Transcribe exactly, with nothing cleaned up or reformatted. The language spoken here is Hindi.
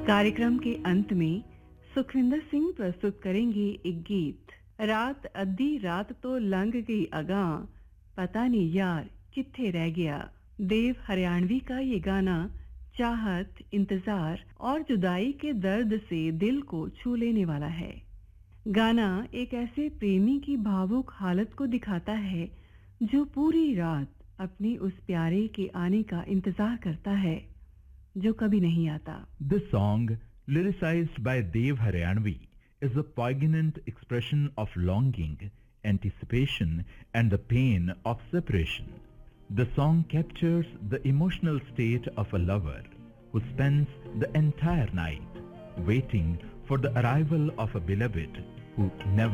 कार्यक्रम के अंत में सुखविंदर सिंह प्रस्तुत करेंगे एक गीत। रात अद्धी रात तो लंघ गई अगां, पता नहीं यार किथे रह गया। देव हरियाणवी का ये गाना चाहत, इंतजार और जुदाई के दर्द से दिल को छू लेने वाला है। गाना एक ऐसे प्रेमी की भावुक हालत को दिखाता है जो पूरी रात अपनी उस प्यारे के आने का इंतजार करता है जो कभी नहीं आता। This song, lyricized by Dev Haryanvi, is a poignant expression of longing, anticipation, and the pain of separation. The song captures the emotional state of a lover who spends the entire night waiting for the arrival of a beloved who never